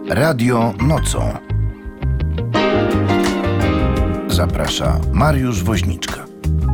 Radio nocą. Zaprasza Mariusz Woźniczka.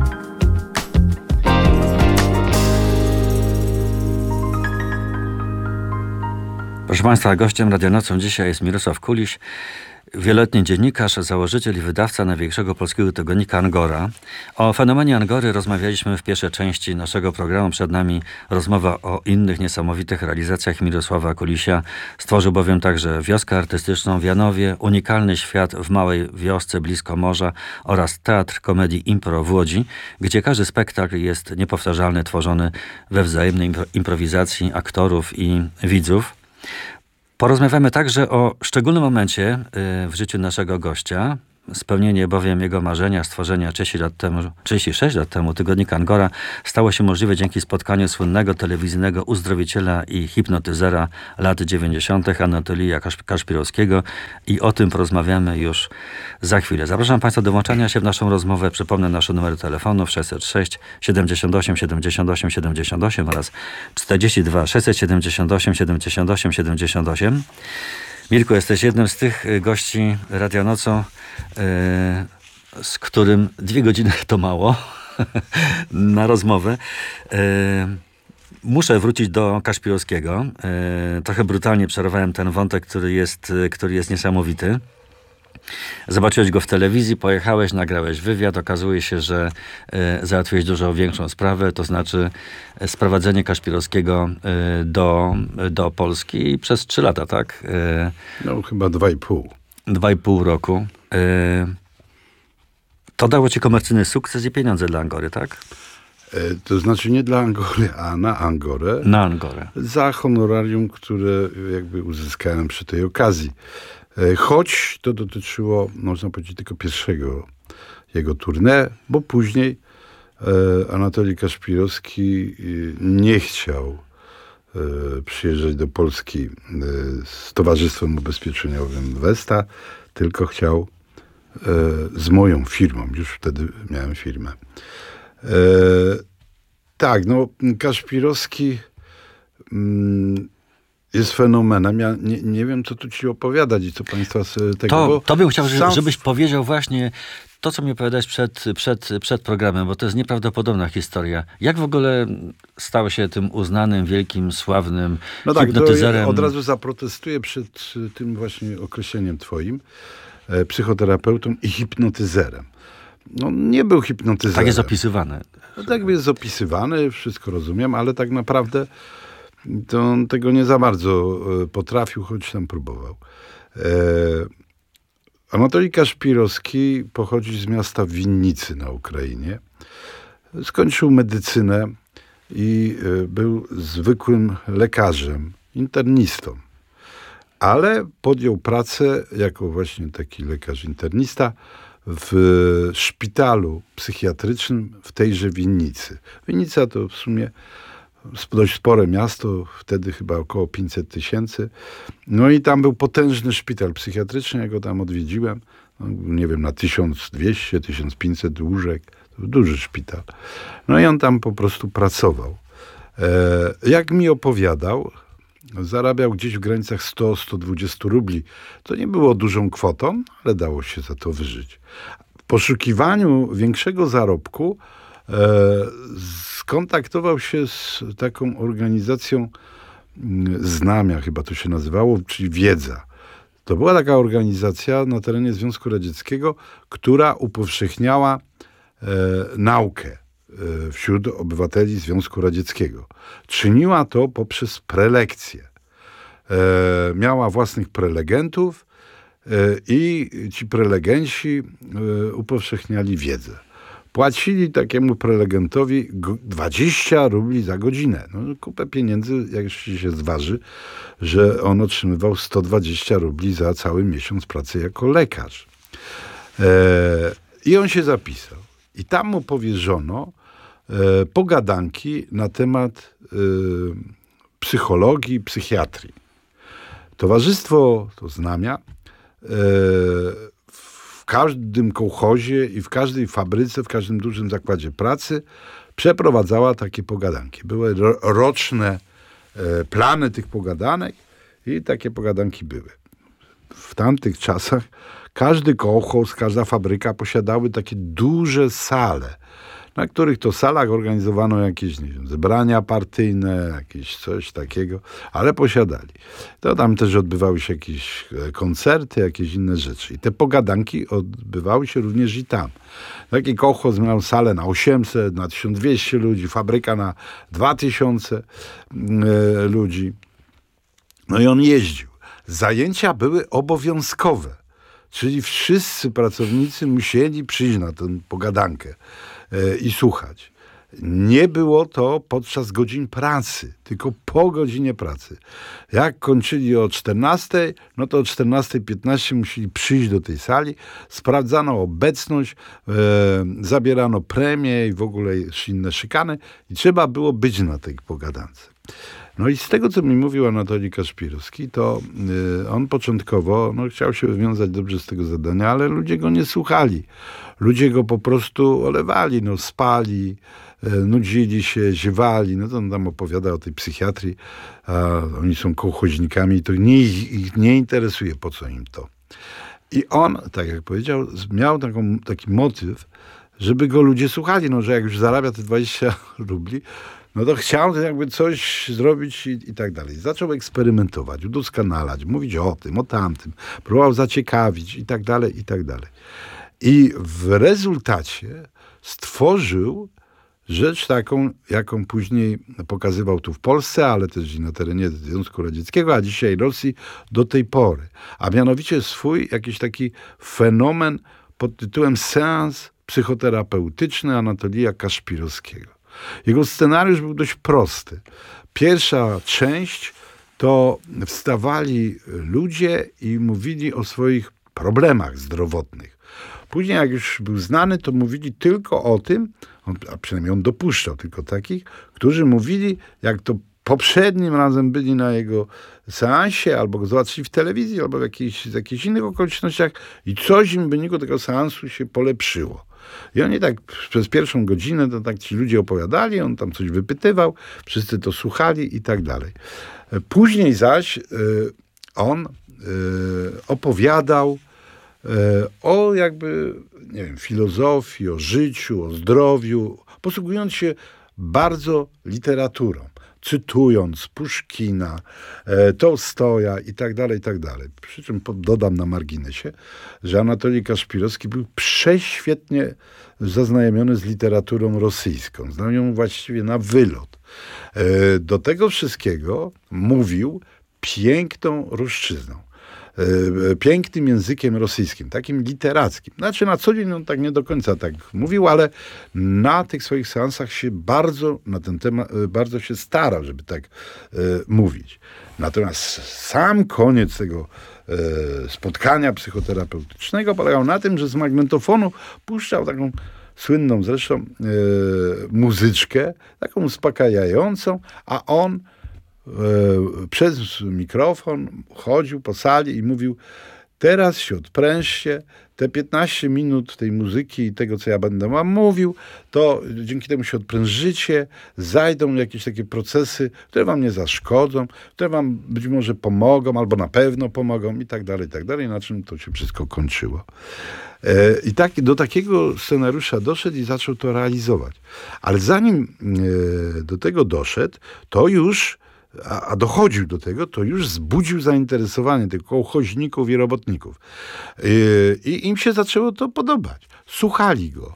Proszę Państwa, gościem Radio Nocą dzisiaj jest Mirosław Kuliś, wieloletni dziennikarz, założyciel i wydawca największego polskiego tygodnika Angora. O fenomenie Angory rozmawialiśmy w pierwszej części naszego programu. Przed nami rozmowa o innych niesamowitych realizacjach Mirosława Kulisia. Stworzył bowiem także wioskę artystyczną w Janowie, unikalny świat w małej wiosce blisko morza oraz teatr komedii Impro w Łodzi, gdzie każdy spektakl jest niepowtarzalny, tworzony we wzajemnej improwizacji aktorów i widzów. Porozmawiamy także o szczególnym momencie w życiu naszego gościa. Spełnienie bowiem jego marzenia stworzenia 36 lat temu tygodnika Angora stało się możliwe dzięki spotkaniu słynnego telewizyjnego uzdrowiciela i hipnotyzera lat 90. Anatolija Kaszpirowskiego i o tym porozmawiamy już za chwilę. Zapraszam Państwa do włączania się w naszą rozmowę. Przypomnę nasze numery telefonów 606 78 78 78 oraz 42 678 78 78. Mirku, jesteś jednym z tych gości Radia Nocą, z którym 2 godziny to mało na rozmowę. Muszę wrócić do Kaszpirowskiego. Trochę brutalnie przerwałem ten wątek, który jest niesamowity. Zobaczyłeś go w telewizji, pojechałeś, nagrałeś wywiad. Okazuje się, że załatwiłeś dużo większą sprawę, to znaczy sprowadzenie Kaszpirowskiego do Polski przez 3 lata, tak? No chyba 2,5. 2,5 roku. To dało ci komercyjny sukces i pieniądze dla Angory, tak? To znaczy nie dla Angory, a na Angorę. Na Angorę. Za honorarium, które jakby uzyskałem przy tej okazji. Choć to dotyczyło, można powiedzieć, tylko pierwszego jego tournée, bo później Anatolij Kaszpirowski nie chciał przyjeżdżać do Polski z Towarzystwem Ubezpieczeniowym Vesta, tylko chciał z moją firmą. Już wtedy miałem firmę. Tak, no Kaszpirowski jest fenomenem. Ja nie wiem, co tu ci opowiadać i co państwa z tego... To bym chciał, żebyś powiedział właśnie to, co mi opowiadałeś przed programem, bo to jest nieprawdopodobna historia. Jak w ogóle stał się tym uznanym, wielkim, sławnym hipnotyzerem? Tak, od razu zaprotestuję przed tym właśnie określeniem twoim, psychoterapeutą i hipnotyzerem. No, nie był hipnotyzerem. Tak jest opisywany. No, tak jest opisywany, wszystko rozumiem, ale tak naprawdę to on tego nie za bardzo potrafił, choć tam próbował. Anatolij Kaszpirowski pochodzi z miasta Winnicy na Ukrainie. Skończył medycynę i był zwykłym lekarzem, internistą. Ale podjął pracę jako właśnie taki lekarz-internista w szpitalu psychiatrycznym w tejże Winnicy. Winnica to w sumie dość spore miasto, wtedy chyba około 500 000. No i tam był potężny szpital psychiatryczny, ja go tam odwiedziłem. No, nie wiem, na 1200-1500 łóżek. To był duży szpital. No i on tam po prostu pracował. Jak mi opowiadał, zarabiał gdzieś w granicach 100-120 rubli. To nie było dużą kwotą, ale dało się za to wyżyć. W poszukiwaniu większego zarobku skontaktował się z taką organizacją Znamia, chyba to się nazywało, czyli Wiedza. To była taka organizacja na terenie Związku Radzieckiego, która upowszechniała naukę wśród obywateli Związku Radzieckiego. Czyniła to poprzez prelekcje. Miała własnych prelegentów i ci prelegenci upowszechniali wiedzę. Płacili takiemu prelegentowi 20 rubli za godzinę. No, kupę pieniędzy, jak się zważy, że on otrzymywał 120 rubli za cały miesiąc pracy jako lekarz. I on się zapisał. I tam mu powierzono pogadanki na temat psychologii, psychiatrii. Towarzystwo, to Znamia, w każdym kołchozie i w każdej fabryce, w każdym dużym zakładzie pracy przeprowadzała takie pogadanki. Były roczne plany tych pogadanek i takie pogadanki były. w tamtych czasach każdy kołchoz, każda fabryka posiadały takie duże sale, na których to salach organizowano jakieś, nie wiem, zebrania partyjne, jakieś coś takiego, ale posiadali. To tam też odbywały się jakieś koncerty, jakieś inne rzeczy. I te pogadanki odbywały się również i tam. Taki kołchoz miał salę na 800, na 1200 ludzi, fabryka na 2000 ludzi. No i on jeździł. Zajęcia były obowiązkowe, czyli wszyscy pracownicy musieli przyjść na tę pogadankę i słuchać. Nie było to podczas godzin pracy, tylko po godzinie pracy. Jak kończyli o 14, no to o 14:15 musieli przyjść do tej sali, sprawdzano obecność, zabierano premię i w ogóle inne szykany i trzeba było być na tej pogadance. No i z tego, co mi mówił Anatolij Kaszpirowski, to on początkowo chciał się wywiązać dobrze z tego zadania, ale ludzie go nie słuchali. Ludzie go po prostu olewali, spali, nudzili się, ziewali. No to on tam opowiada o tej psychiatrii, a oni są kołchoźnikami i to ich nie interesuje, po co im to. I on, tak jak powiedział, miał taki motyw, żeby go ludzie słuchali, że jak już zarabia te 20 rubli, no to chciał jakby coś zrobić i tak dalej. Zaczął eksperymentować, udoskonalać, mówić o tym, o tamtym, próbował zaciekawić i tak dalej, i tak dalej. I w rezultacie stworzył rzecz taką, jaką później pokazywał tu w Polsce, ale też i na terenie Związku Radzieckiego, a dzisiaj Rosji do tej pory. A mianowicie swój jakiś taki fenomen pod tytułem seans psychoterapeutyczny Anatolija Kaszpirowskiego. Jego scenariusz był dość prosty. Pierwsza część to wstawali ludzie i mówili o swoich problemach zdrowotnych. Później, jak już był znany, to mówili tylko o tym, a przynajmniej on dopuszczał tylko takich, którzy mówili, jak to poprzednim razem byli na jego seansie, albo go zobaczyli w telewizji, albo w jakichś innych okolicznościach i coś im w wyniku tego seansu się polepszyło. I oni tak przez pierwszą godzinę to tak ci ludzie opowiadali, on tam coś wypytywał, wszyscy to słuchali i tak dalej. Później zaś on opowiadał o jakby, nie wiem, filozofii, o życiu, o zdrowiu, posługując się bardzo literaturą, cytując Puszkina, Tołstoja i tak dalej, i tak dalej. Przy czym dodam na marginesie, że Anatolij Kaszpirowski był prześwietnie zaznajomiony z literaturą rosyjską. Znał ją właściwie na wylot. Do tego wszystkiego mówił piękną ruszczyzną. Pięknym językiem rosyjskim, takim literackim. Znaczy na co dzień on tak nie do końca tak mówił, ale na tych swoich seansach się bardzo na ten temat, bardzo się starał, żeby tak mówić. Natomiast sam koniec tego spotkania psychoterapeutycznego polegał na tym, że z magnetofonu puszczał taką słynną zresztą muzyczkę, taką uspokajającą, a on przez mikrofon chodził po sali i mówił: teraz się odprężcie, te 15 minut tej muzyki i tego, co ja będę wam mówił, to dzięki temu się odprężycie, zajdą jakieś takie procesy, które wam nie zaszkodzą, które wam być może pomogą, albo na pewno pomogą i tak dalej, na czym to się wszystko kończyło. I do takiego scenariusza doszedł i zaczął to realizować. Ale zanim do tego doszedł, to już a dochodził do tego, to już wzbudził zainteresowanie tych kołchoźników i robotników. I im się zaczęło to podobać. Słuchali go.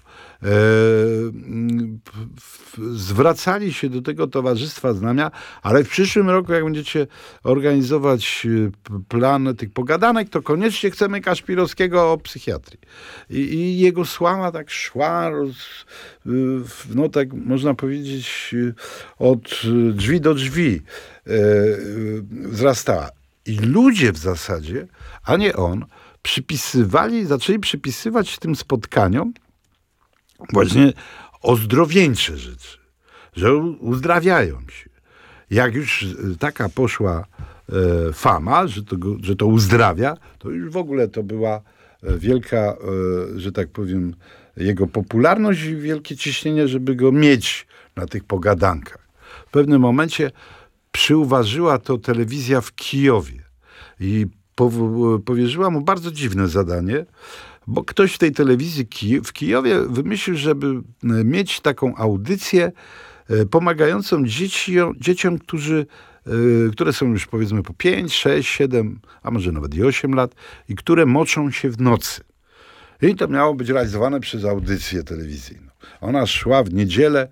Zwracali się do tego Towarzystwa Znamia, ale w przyszłym roku, jak będziecie organizować plan tych pogadanek, to koniecznie chcemy Kaszpirowskiego o psychiatrii. I jego sława tak szła, tak można powiedzieć, od drzwi do drzwi wzrastała. I ludzie w zasadzie, a nie on, zaczęli przypisywać tym spotkaniom właśnie ozdrowieńcze rzeczy, że uzdrawiają się. Jak już taka poszła fama, że to uzdrawia, to już w ogóle to była wielka, że tak powiem, jego popularność i wielkie ciśnienie, żeby go mieć na tych pogadankach. W pewnym momencie przyuważyła to telewizja w Kijowie i powierzyła mu bardzo dziwne zadanie, bo ktoś w tej telewizji w Kijowie wymyślił, żeby mieć taką audycję pomagającą dzieciom, które są już powiedzmy po 5, 6, 7, a może nawet i 8 lat i które moczą się w nocy. I to miało być realizowane przez audycję telewizyjną. Ona szła w niedzielę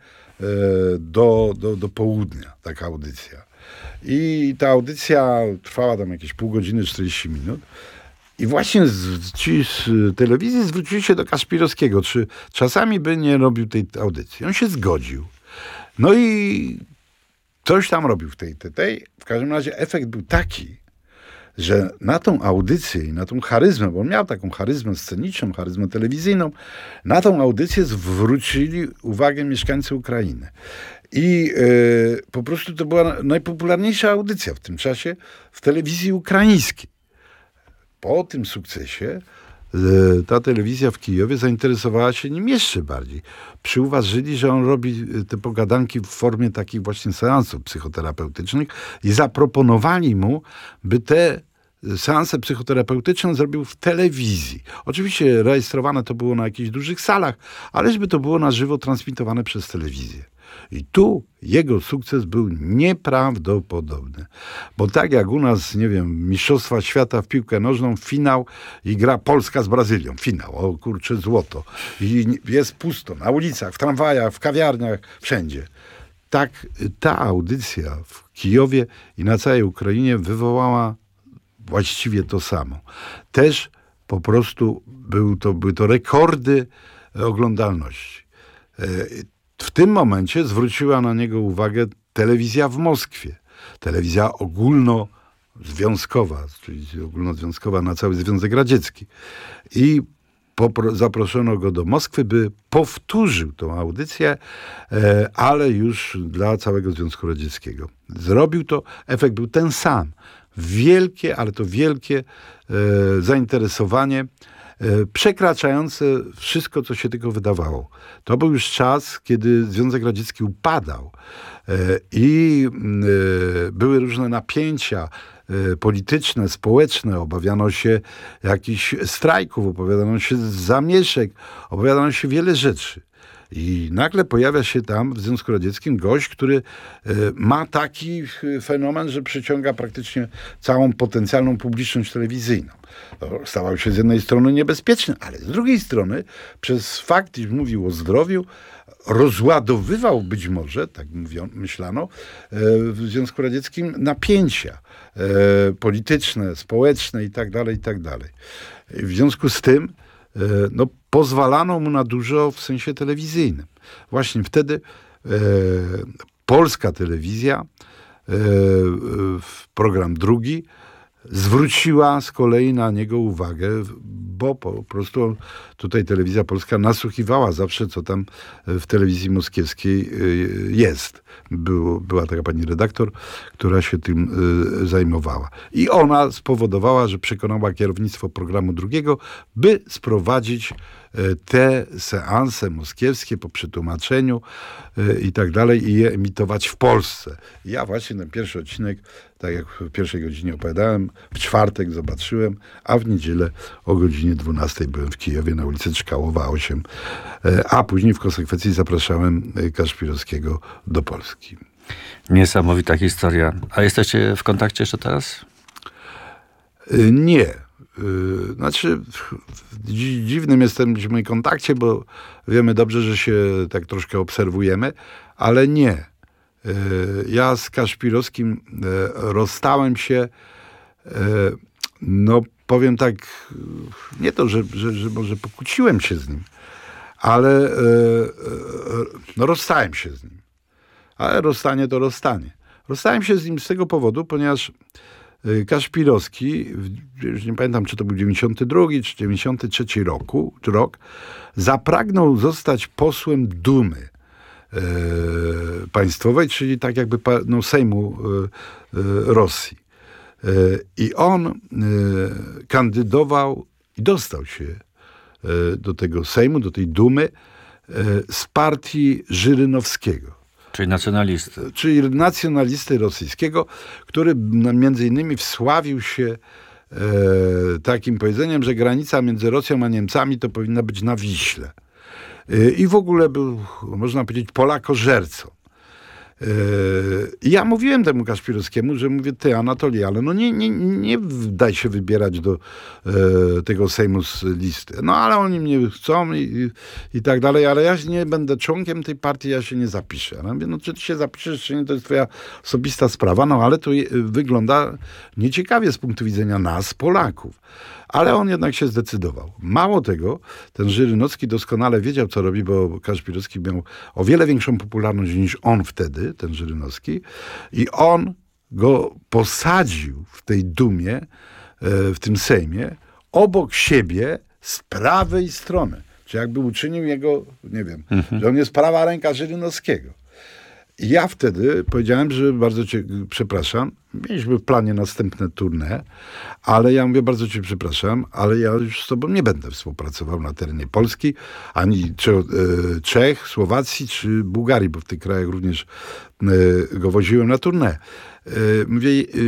do południa, taka audycja. I ta audycja trwała tam jakieś pół godziny, 40 minut. I właśnie ci z telewizji zwrócili się do Kaszpirowskiego, czy czasami by nie robił tej audycji. On się zgodził. No i coś tam robił w tej. W każdym razie efekt był taki, że na tą audycję i na tą charyzmę, bo on miał taką charyzmę sceniczną, charyzmę telewizyjną, na tą audycję zwrócili uwagę mieszkańcy Ukrainy. I po prostu to była najpopularniejsza audycja w tym czasie w telewizji ukraińskiej. Po tym sukcesie ta telewizja w Kijowie zainteresowała się nim jeszcze bardziej. Przyuważyli, że on robi te pogadanki w formie takich właśnie seansów psychoterapeutycznych i zaproponowali mu, by te seanse psychoterapeutyczne zrobił w telewizji. Oczywiście rejestrowane to było na jakichś dużych salach, ale żeby to było na żywo transmitowane przez telewizję. I tu jego sukces był nieprawdopodobny. Bo tak jak u nas, nie wiem, Mistrzostwa Świata w piłkę nożną, finał i gra Polska z Brazylią. Finał, o kurczę, złoto. I jest pusto na ulicach, w tramwajach, w kawiarniach, wszędzie. Tak ta audycja w Kijowie i na całej Ukrainie wywołała właściwie to samo. Też po prostu były to rekordy oglądalności. W tym momencie zwróciła na niego uwagę telewizja w Moskwie. Telewizja ogólnozwiązkowa, czyli ogólnozwiązkowa na cały Związek Radziecki. I zaproszono go do Moskwy, by powtórzył tą audycję, ale już dla całego Związku Radzieckiego. Zrobił to, efekt był ten sam. Wielkie, ale to wielkie zainteresowanie, przekraczające wszystko, co się tylko wydawało. To był już czas, kiedy Związek Radziecki upadał i były różne napięcia polityczne, społeczne, obawiano się jakichś strajków, obawiano się zamieszek, obawiano się wiele rzeczy. I nagle pojawia się tam w Związku Radzieckim gość, który ma taki fenomen, że przyciąga praktycznie całą potencjalną publiczność telewizyjną. To stawał się z jednej strony niebezpieczny, ale z drugiej strony przez fakt, iż mówił o zdrowiu, rozładowywał być może, tak myślano, w Związku Radzieckim napięcia polityczne, społeczne itd., itd. W związku z tym pozwalano mu na dużo w sensie telewizyjnym. Właśnie wtedy polska telewizja, program drugi, zwróciła z kolei na niego uwagę, bo po prostu tutaj telewizja polska nasłuchiwała zawsze, co tam w telewizji moskiewskiej jest. Była taka pani redaktor, która się tym zajmowała. I ona spowodowała, że przekonała kierownictwo programu drugiego, by sprowadzić te seanse moskiewskie po przetłumaczeniu i tak dalej i je emitować w Polsce. Ja właśnie ten pierwszy odcinek, tak jak w pierwszej godzinie opowiadałem, w czwartek zobaczyłem, a w niedzielę o godzinie 12 byłem w Kijowie na ulicy Czkałowa 8, a później w konsekwencji zapraszałem Kaszpirowskiego do Polski. Niesamowita historia. A jesteście w kontakcie jeszcze teraz? Nie. Znaczy, w dziwnym jesteśmy w kontakcie, bo wiemy dobrze, że się tak troszkę obserwujemy, ale nie. Ja z Kaszpirowskim rozstałem się, powiem tak, nie to, że może pokłóciłem się z nim, ale rozstałem się z nim. Ale rozstanie to rozstanie. Rozstałem się z nim z tego powodu, ponieważ Kaszpirowski, już nie pamiętam, czy to był 92 czy 93 rok, zapragnął zostać posłem Dumy państwowej, czyli tak jakby Sejmu Rosji. I on kandydował i dostał się do tego Sejmu, do tej Dumy z partii Żyrynowskiego. Czyli nacjonalisty. Czyli nacjonalisty rosyjskiego, który między innymi wsławił się takim powiedzeniem, że granica między Rosją a Niemcami to powinna być na Wiśle. I w ogóle był, można powiedzieć, Polakożercą. I ja mówiłem temu Kaszpirowskiemu, że mówię, ty Anatolii, ale no nie daj się wybierać do tego Sejmu z listy. No ale oni mnie chcą i tak dalej, ale ja nie będę członkiem tej partii, ja się nie zapiszę. Ja mówię, no czy ty się zapiszesz, czy nie, to jest twoja osobista sprawa, no ale to wygląda nieciekawie z punktu widzenia nas, Polaków. Ale on jednak się zdecydował. Mało tego, ten Żyrynowski doskonale wiedział, co robi, bo Kaszpirowski miał o wiele większą popularność niż on wtedy, ten Żyrynowski. I on go posadził w tej Dumie, w tym Sejmie, obok siebie z prawej strony. Czy jakby uczynił jego, nie wiem, że on jest prawa ręka Żyrynowskiego. I ja wtedy powiedziałem, że bardzo cię przepraszam, mieliśmy w planie następne tournée, ale ja mówię, bardzo cię przepraszam, ale ja już z tobą nie będę współpracował na terenie Polski, ani Czech, Słowacji czy Bułgarii, bo w tych krajach również go woziłem na tournée. Mówię,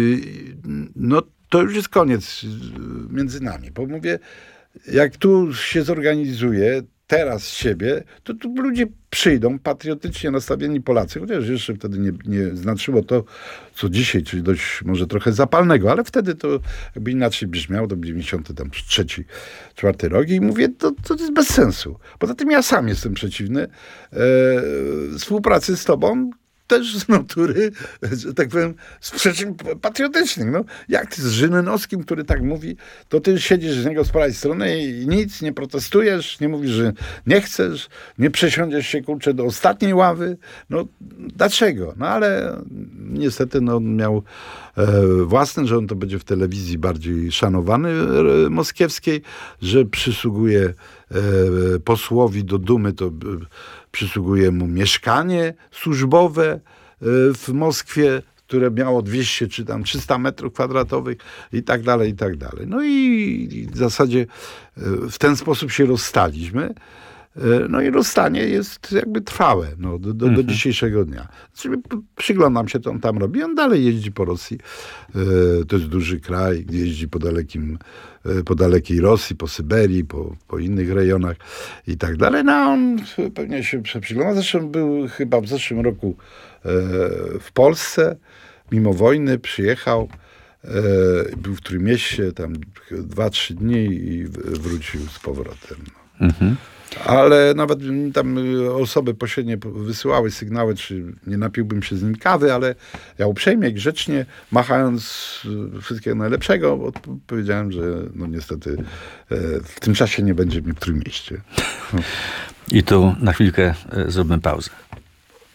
no to już jest koniec między nami, bo mówię, jak tu się zorganizuje teraz siebie, to tu ludzie przyjdą, patriotycznie nastawieni Polacy, chociaż jeszcze wtedy nie znaczyło to, co dzisiaj, czyli dość może trochę zapalnego, ale wtedy to jakby inaczej brzmiało, to był 93, 4 rok i mówię, to jest bez sensu. Poza tym ja sam jestem przeciwny współpracy z tobą, też z natury, że tak powiem, z przyczyn patriotycznych. No, jak ty z Żyrynowskim, który tak mówi, to ty siedzisz z niego z prawej strony i nic, nie protestujesz, nie mówisz, że nie chcesz, nie przesiądziesz się, kurczę, do ostatniej ławy. No, dlaczego? No, ale niestety no, on miał własne, że on to będzie w telewizji bardziej szanowany moskiewskiej, że przysługuje posłowi do Dumy, to przysługuje mu mieszkanie służbowe w Moskwie, które miało 200 czy tam 300 metrów kwadratowych i tak dalej, i tak dalej. No i w zasadzie w ten sposób się rozstaliśmy. No i rozstanie jest jakby trwałe do dzisiejszego dnia. Czyli przyglądam się, co on tam robi. On dalej jeździ po Rosji. To jest duży kraj, gdzie jeździ po dalekiej Rosji, po Syberii, po innych rejonach i tak dalej. No on pewnie się przygląda. Zresztą był chyba w zeszłym roku w Polsce. Mimo wojny przyjechał. Był w Trójmieście tam 2-3 dni i wrócił z powrotem. Ale nawet tam osoby pośrednie wysyłały sygnały, czy nie napiłbym się z nim kawy, ale ja uprzejmie, grzecznie, machając wszystkiego najlepszego, powiedziałem, że no niestety w tym czasie nie będzie mnie w Trójmieście. I tu na chwilkę zróbmy pauzę.